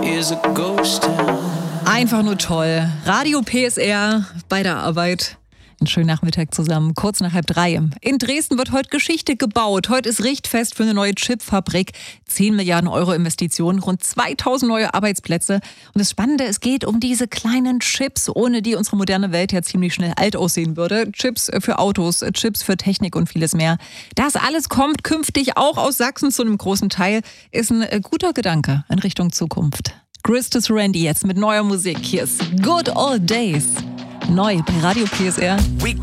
is a ghost town. Einfach nur toll. Radio PSR bei der Arbeit. Einen schönen Nachmittag zusammen, kurz nach 2:30. In Dresden wird heute Geschichte gebaut. Heute ist Richtfest für eine neue Chipfabrik. 10 Milliarden Euro Investitionen, rund 2000 neue Arbeitsplätze. Und das Spannende, es geht um diese kleinen Chips, ohne die unsere moderne Welt ja ziemlich schnell alt aussehen würde. Chips für Autos, Chips für Technik und vieles mehr. Das alles kommt künftig auch aus Sachsen zu einem großen Teil. Ist ein guter Gedanke in Richtung Zukunft. Christus Randy jetzt mit neuer Musik. Hier ist Good Old Days. Neu bei Radio PSR.